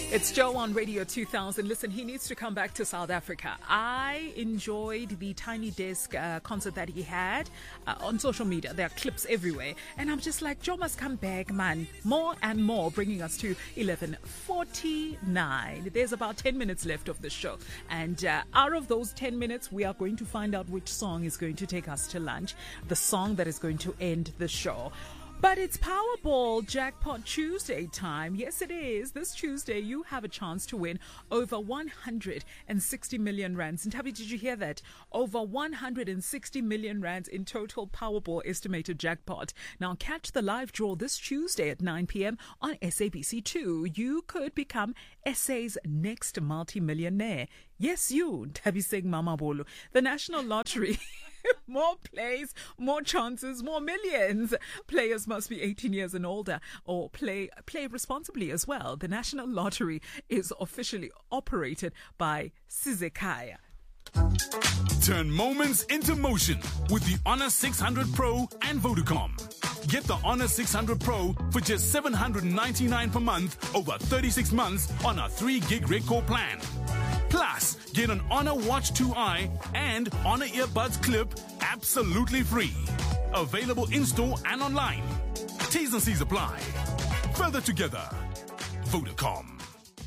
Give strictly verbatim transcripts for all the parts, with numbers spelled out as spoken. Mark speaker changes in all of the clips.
Speaker 1: It's Joe on Radio two thousand. Listen, he needs to come back to South Africa. I enjoyed the Tiny Desk uh, concert that he had uh, on social media. There are clips everywhere. And I'm just like, Joe must come back, man. More and more, bringing us to eleven forty-nine. There's about ten minutes left of the show. And uh, out of those ten minutes, we are going to find out which song is going to take us to lunch. The song that is going to end the show. But it's Powerball Jackpot Tuesday time. Yes, it is. This Tuesday, you have a chance to win over one hundred sixty million rands. And Tabby, did you hear that? Over one hundred sixty million rands in total Powerball estimated jackpot. Now, catch the live draw this Tuesday at nine p.m. on S A B C two. You could become S A's next multi-millionaire. Yes, you, Tabby Singh Mamabolo. The National Lottery. More plays, more chances, more millions. Players must be eighteen years and older or play play responsibly as well. The National Lottery is officially operated by Sizekaya.
Speaker 2: Turn moments into motion with the Honor six hundred Pro and Vodacom. Get the Honor six hundred Pro for just seven hundred ninety-nine dollars per month over thirty-six months on a three gig Red Core plan. Plus, get an Honor Watch two i and Honor Earbuds Clip absolutely free. Available in-store and online. T's and C's apply. Further together. Vodacom.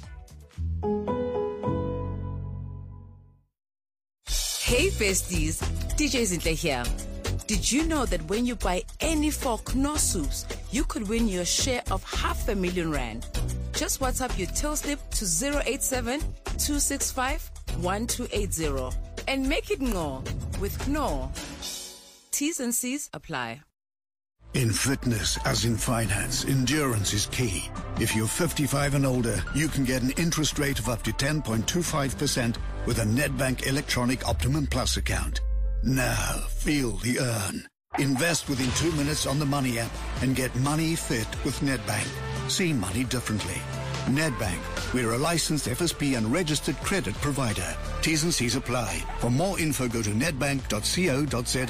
Speaker 3: Hey besties, D J Zinhle here. Did you know that when you buy any four Knorr soups, you could win your share of half a million rand? Just WhatsApp your till slip to zero eight seven, two six five, one two eight zero and make it Knorr with Knorr. T's and C's apply.
Speaker 4: In fitness, as in finance, endurance is key. If you're fifty-five and older, you can get an interest rate of up to ten point two five percent with a Nedbank Electronic Optimum Plus account. Now, feel the earn. Invest within two minutes on the Money app and get money fit with Nedbank. See money differently. Nedbank, we're a licensed F S P and registered credit provider. T's and C's apply. For more info, go to nedbank dot co dot za.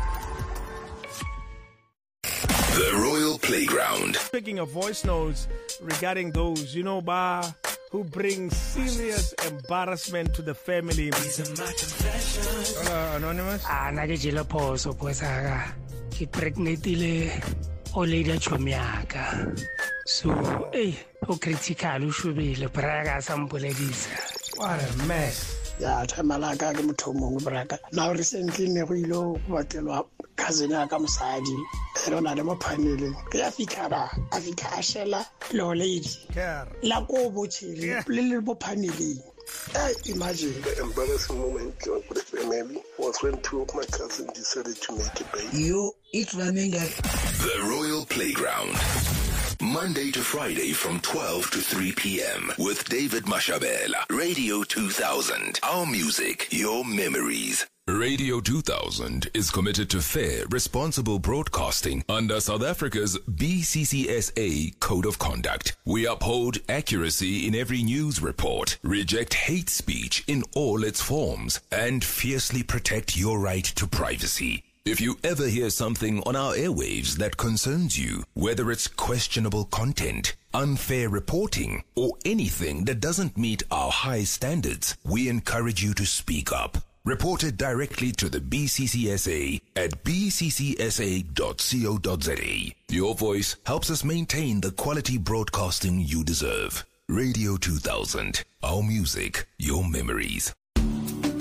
Speaker 5: The Royal Playground.
Speaker 6: Speaking of voice notes regarding those, you know, ba, who bring serious embarrassment to the family. Uh, Anonymous?
Speaker 7: Ah, na ke jela phoso posa ke pregnantile oledi a chomiaka. So, hey, o critical o shubile braga sampoledisa.
Speaker 6: What a mess.
Speaker 8: Ya thamalaka ke motho mongwe braka. Now recently ne go ile go batelwa cousin ya ka mosadi. Ero na le mo paneleng. Ke ya fika ba, a fika a shela lo lady. La ko botshele le le bo paneleng. Hey, imagine
Speaker 9: the embarrassing moment with the family was when two of my cousins decided to make a baby.
Speaker 8: You, it's running at
Speaker 5: The Royal Playground. Monday to Friday from twelve to three p.m. with David Mashabela. Radio two thousand. Our music, your memories.
Speaker 10: Radio two thousand is committed to fair, responsible broadcasting under South Africa's B C C S A Code of Conduct. We uphold accuracy in every news report, reject hate speech in all its forms, and fiercely protect your right to privacy. If you ever hear something on our airwaves that concerns you, whether it's questionable content, unfair reporting, or anything that doesn't meet our high standards, we encourage you to speak up. Report it directly to the B C C S A at b c c s a dot co dot za. Your voice helps us maintain the quality broadcasting you deserve. Radio two thousand. Our music, your memories.